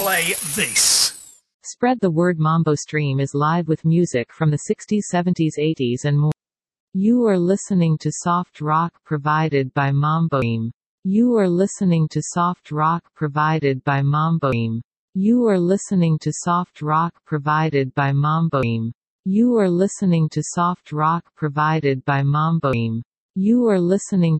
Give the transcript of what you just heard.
play this. Spread the word. Mambo Stream is live with music from the 60s, 70s, 80s and more. You are listening to soft rock provided by Mambo Stream. You are listening to soft rock provided by Mambo Stream. You are listening to soft rock provided by Mambo Stream. You are listening to soft rock provided by Mambo Stream. You are listening